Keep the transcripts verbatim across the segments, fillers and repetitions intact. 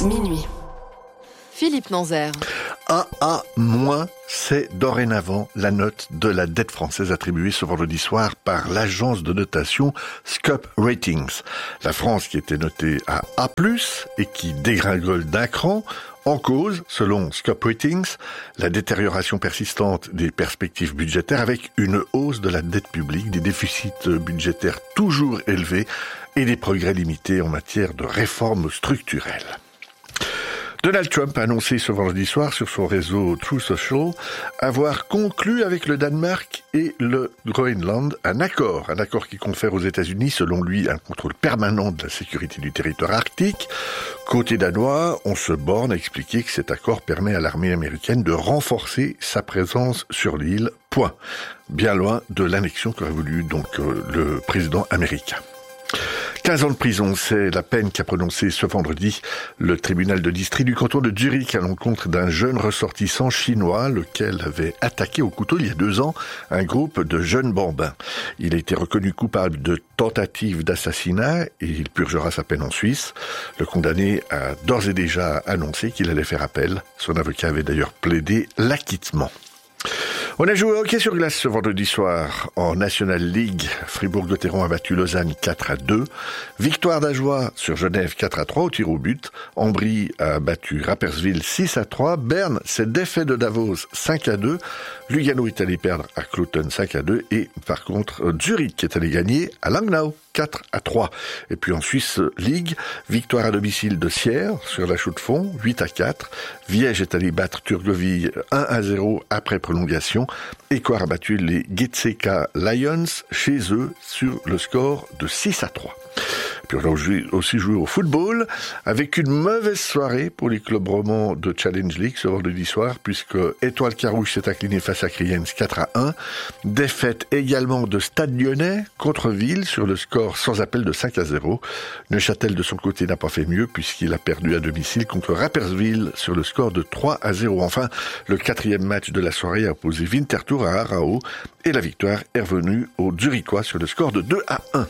minuit. Philippe Nanzer. A A moins, c'est dorénavant la note de la dette française attribuée ce vendredi soir par l'agence de notation Scope Ratings. La France qui était notée à A plus, et qui dégringole d'un cran. En cause, selon Scope Ratings, la détérioration persistante des perspectives budgétaires avec une hausse de la dette publique, des déficits budgétaires toujours élevés et des progrès limités en matière de réformes structurelles. Donald Trump a annoncé ce vendredi soir sur son réseau Truth Social avoir conclu avec le Danemark et le Groenland un accord, un accord qui confère aux États-Unis, selon lui, un contrôle permanent de la sécurité du territoire arctique. Côté danois, on se borne à expliquer que cet accord permet à l'armée américaine de renforcer sa présence sur l'île. Point. Bien loin de l'annexion qu'aurait voulu donc euh, le président américain. quinze ans de prison, c'est la peine qu'a prononcée ce vendredi le tribunal de district du canton de Zurich à l'encontre d'un jeune ressortissant chinois, lequel avait attaqué au couteau il y a deux ans un groupe de jeunes bambins. Il a été reconnu coupable de tentative d'assassinat et il purgera sa peine en Suisse. Le condamné a d'ores et déjà annoncé qu'il allait faire appel. Son avocat avait d'ailleurs plaidé l'acquittement. On a joué au hockey sur glace ce vendredi soir en National League. Fribourg-Gotteron a battu Lausanne quatre à deux. Victoire d'Ajoie sur Genève quatre à trois au tir au but. Ambry a battu Rapperswil six à trois. Berne s'est défait de Davos cinq à deux. Lugano est allé perdre à Cloton cinq à deux. Et par contre, Zurich est allé gagner à Langnau quatre à trois. Et puis en Suisse League, victoire à domicile de Sierre sur la Chaux-de-Fonds huit à quatre. Viège est allé battre Turgovie un à zéro après prolongation. Écoire a battu les Getseka Lions chez eux sur le score de six à trois. Puis on a aussi joué au football avec une mauvaise soirée pour les clubs romans de Challenge League ce vendredi soir, puisque Étoile Carouge s'est incliné face à Kriens quatre à un. Défaite également de Stade Lyonnais contre Ville sur le score sans appel de cinq à zéro. Neuchâtel de son côté n'a pas fait mieux puisqu'il a perdu à domicile contre Rapperswil sur le score de trois à zéro. Enfin, le quatrième match de la soirée a opposé Winterthur à Aarau et la victoire est revenue aux Zurichois sur le score de deux à un.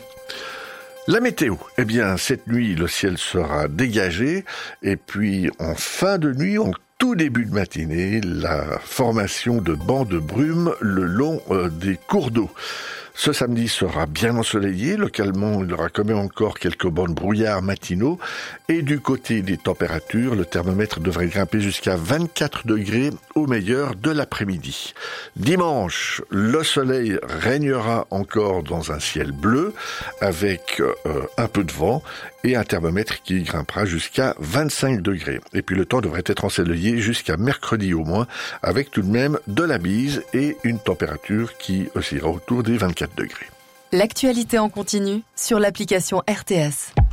La météo, eh bien, cette nuit, le ciel sera dégagé, et puis en fin de nuit, en tout début de matinée, la formation de bancs de brume le long euh, des cours d'eau. Ce samedi sera bien ensoleillé, localement il y aura quand même encore quelques bancs de brouillard matinaux, et du côté des températures, le thermomètre devrait grimper jusqu'à vingt-quatre degrés au meilleur de l'après-midi. Dimanche, le soleil régnera encore dans un ciel bleu, avec euh, un peu de vent, et un thermomètre qui grimpera jusqu'à vingt-cinq degrés. Et puis le temps devrait être ensoleillé jusqu'à mercredi au moins, avec tout de même de la bise et une température qui oscillera autour des vingt-quatre degrés. L'actualité en continu sur l'application R T S.